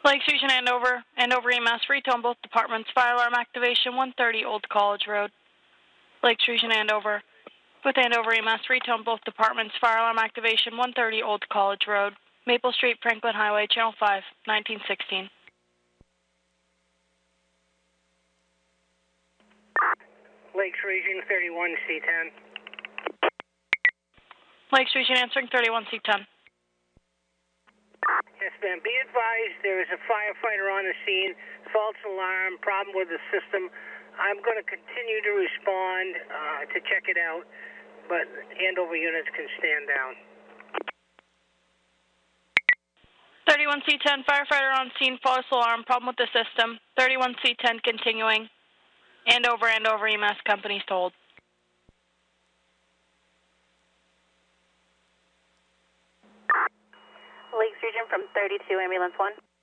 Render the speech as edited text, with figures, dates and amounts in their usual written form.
Lakes Region Andover EMS, retone both departments, fire alarm activation 130 Old College Road. Lakes Region Andover. With Andover EMS, retone both departments, fire alarm activation 130 Old College Road. Maple Street, Franklin Highway, Channel 5, 1916. Lakes Region 31C10. Lakes Region answering 31C10. Yes, ma'am. Be advised there is a firefighter on the scene, false alarm, problem with the system. I'm going to continue to respond to check it out, but Andover units can stand down. 31C10, firefighter on scene, false alarm, problem with the system. 31C10 continuing. Andover EMS, companies told. Lakes Region from 32, Ambulance 1.